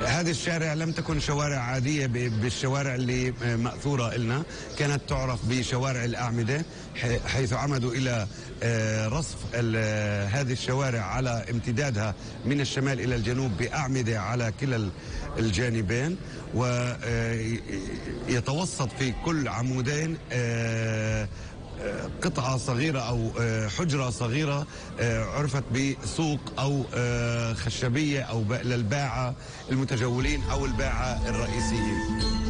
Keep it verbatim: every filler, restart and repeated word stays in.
هذه الشارع لم تكن شوارع عادية بالشوارع اللي مأثورة إلنا، كانت تعرف بشوارع الأعمدة، حيث عمدوا إلى رصف هذه الشوارع على امتدادها من الشمال إلى الجنوب بأعمدة على كلا الجانبين، ويتوسط في كل عمودين قطعة صغيرة أو حجرة صغيرة عرفت بسوق أو خشبية أو للباعة المتجولين أو الباعة الرئيسيين.